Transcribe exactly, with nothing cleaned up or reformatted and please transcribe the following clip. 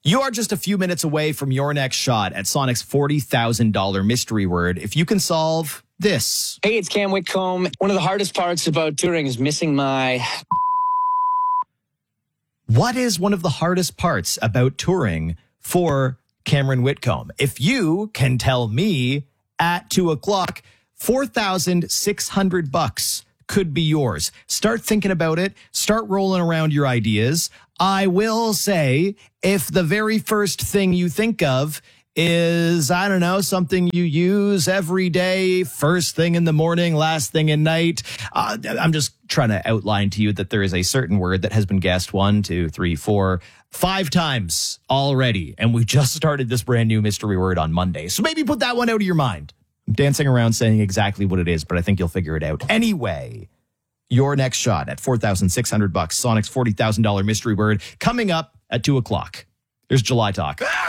You are just a few minutes away from your next shot at Sonic's forty thousand dollars mystery word if you can solve this. Hey, it's Cam Whitcomb. One of the hardest parts about touring is missing my... What is one of the hardest parts about touring for Cameron Whitcomb? If you can tell me at two o'clock, four thousand six hundred bucks could be yours. Start thinking about it. Start rolling around your ideas. I will say, if the very first thing you think of is, I don't know, something you use every day, first thing in the morning, last thing at night. Uh, I'm just trying to outline to you that there is a certain word that has been guessed one, two, three, four, five times already. And we just started this brand new mystery word on Monday. So maybe put that one out of your mind. I'm dancing around saying exactly what it is, but I think you'll figure it out. Anyway, your next shot at four thousand six hundred bucks, Sonic's forty thousand dollars mystery word, coming up at two o'clock. There's July Talk.